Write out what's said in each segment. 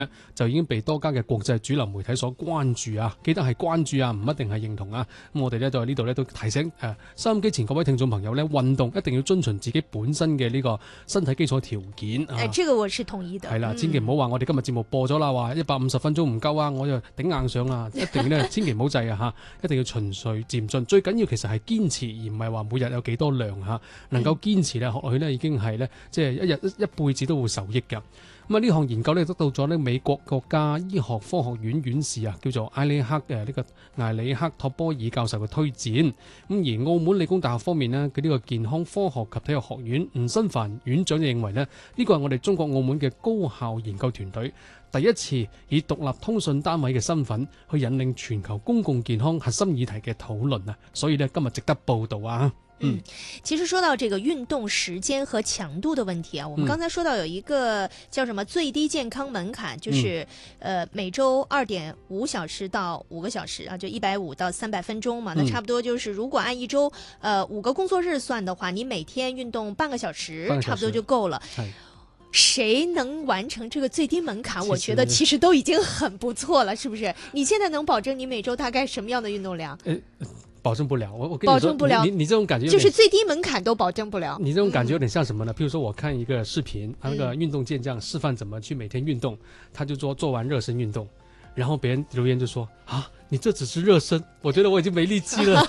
就已經被多家嘅國際主流媒體所關注啊，記得係關注啊，唔一定係認同啊。咁我哋咧就喺呢度咧都提醒收音機前各位聽眾朋友咧，運動一定要遵循自己本身嘅呢個身體基礎條件啊。 這個我是同意的。 係啦，千祈唔好話我哋今日節目播咗啦，話150分鐘唔夠啊，我就頂硬上啦。一定咧，千祈唔好制啊嚇，一定要循序漸進。最緊要其實係堅持，而唔係話每日有幾多量嚇。能夠堅持咧，學落去咧已經係咧，即係一輩子都會受益㗎。咁啊，呢項研究咧得到咗咧美國國家醫學科學院院士啊，叫做艾里克托波爾教授嘅推薦。咁而澳門理工大學方面呢，佢呢個健康科學及體育學院吳新帆院長就認為呢，呢個係我哋中國澳門嘅高效研究團隊第一次以獨立通訊單位嘅身份去引領全球公共健康核心議題嘅討論啊，所以呢，今日值得報道啊。 其實說到這個運動時間和強度的問題啊，我們剛才說到有一個叫什麼最低健康門檻，就是每周2.5小時到5個小時啊，就150到300分鐘嘛，那差不多就是如果按一周5個工作日算的話，你每天運動半個小時，差不多就夠了。誰能完成這個最低門檻？我覺得其實都已經很不錯了，是不是？你現在能保證你每周大概什麼樣的運動量？ 保證不了，我跟你說， 保證不了。 你這種感覺就是最低門檻都保證不了。 你這種感覺有點像什麼呢？譬如說我看一個視頻，那個運動健將示範怎麼去每天運動，他就做完熱身運動，然後別人留言就說啊，你這只是熱身，我覺得我已經沒力氣了。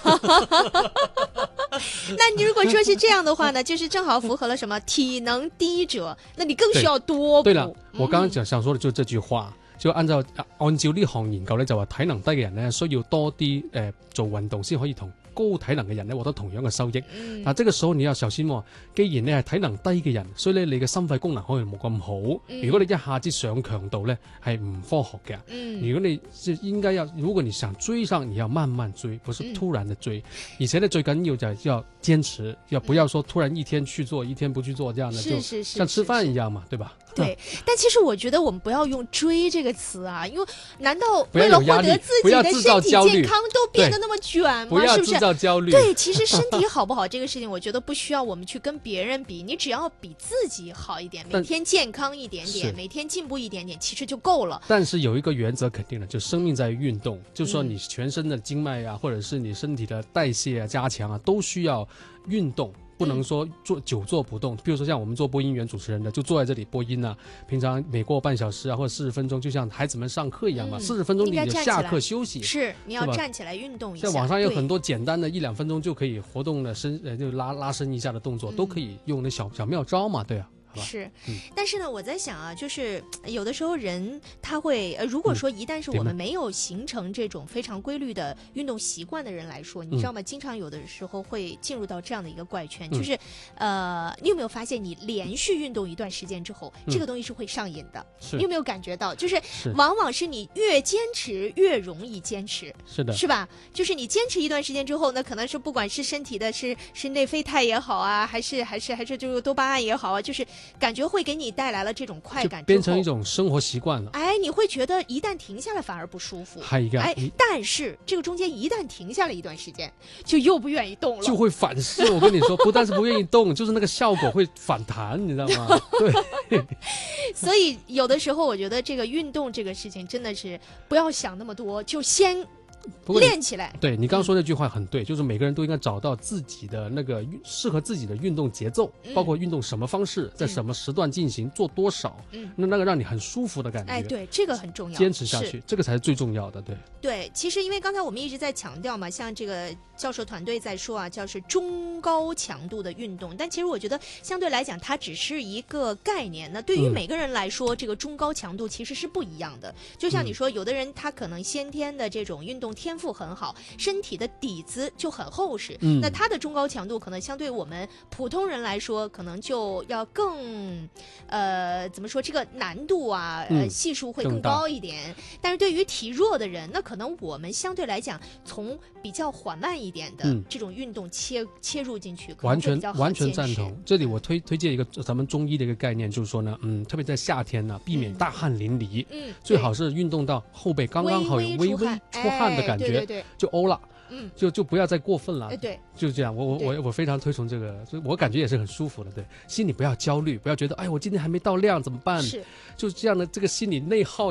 那你如果說是這樣的話呢，就是正好符合了什麼體能低者，那你更需要多補。 對了，我剛剛想說的就是這句話。就按照呢項研究咧，就話體能低嘅人咧，需要多啲做運動先可以同高體能嘅人咧獲得同樣嘅收益。但這個時候你要小心喎，既然你係體能低嘅人，所以咧你嘅心肺功能可能冇咁好。如果你一下子上強度咧，係唔科學嘅。如果你應該如果你想追上，你要慢慢追，不是突然的追。而且咧最緊要就係要堅持，不要說突然一天去做，一天不去做，這樣呢就像吃飯一樣嘛，對吧？ 對，但其實我覺得我們不要用追這個詞啊，因為難道為了獲得自己的身體健康都變得那麼捲嗎？ 不要製造焦慮。 對，其實身體好不好這個事情，我覺得不需要我們去跟別人比，你只要比自己好一點，每天健康一點點，每天進步一點點，其實就夠了。 但是有一個原則肯定的，就生命在於運動，就說你全身的經脈啊，或者是你身體的代謝啊加強啊，都需要運動。不能說久坐不動，比如說像我們做播音員主持人的，就坐在這裡播音啊，平常每過半小時啊或者40分鐘，就像孩子們上課一樣嘛，40分鐘你就下課休息， 是你要站起來運動一下。 在網上有很多簡單的1-2分鐘就可以活動的就拉伸一下的動作，都可以用那小妙招嘛，對啊。 是，但是呢，我在想啊，就是有的時候人他會，如果說一旦是我們沒有形成這種非常規律的運動習慣的人來說，你知道嗎？經常有的時候會進入到這樣的一個怪圈，就是你有沒有發現，你連續運動一段時間之後，這個東西是會上癮的？你有沒有感覺到？就是往往是你越堅持越容易堅持， 是的， 是吧？就是你堅持一段時間之後，那可能是不管是身體的是內啡肽也好啊，還是這個多巴胺也好啊，就是感覺會給你帶來了這種快感， 變成一種生活習慣了。 哎，你會覺得一旦停下來反而不舒服。哎，但是這個中間一旦停下來一段時間，就又不願意動了， 就會反噬。我跟你說，不但是不願意動，就是那個效果會反彈，你知道嗎？對。 所以有的時候，我覺得這個運動這個事情真的是不要想那麼多，就先練起來。 對，你剛剛說那句話很對，就是每個人都應該找到自己的那個適合自己的運動節奏，包括運動什麼方式，在什麼時段進行，做多少，那個讓你很舒服的感覺。 哎，對，這個很重要， 堅持下去，這個才是最重要的。 對，其實因為剛才我們一直在強調嘛，像這個教授團隊在說啊，叫是中高強度的運動，但其實我覺得相對來講，它只是一個概念。那對於每個人來說，這個中高強度其實是不一樣的。就像你說，有的人他可能先天的這種運動天賦很好，身體的底子就很厚實，那他的中高強度可能相對我們普通人來說，可能就要更怎麼說，這個難度啊係數會更高一點。但是對於體弱的人，那可能我們相對來講從比較緩慢一點的這種運動切入進去， 完全贊同。這裡我推薦一個咱們中醫的一個概念，就是說呢，特別在夏天呢，避免大汗淋漓，最好是運動到後背剛剛好有微微出汗的感覺，就歐了。 就不要再过分了。 对， 就这样，我非常推崇这个，所以我感觉也是很舒服的。对，心里不要焦虑，不要觉得哎，我今天还没到量怎么办？ 是， 就这样的这个心理内耗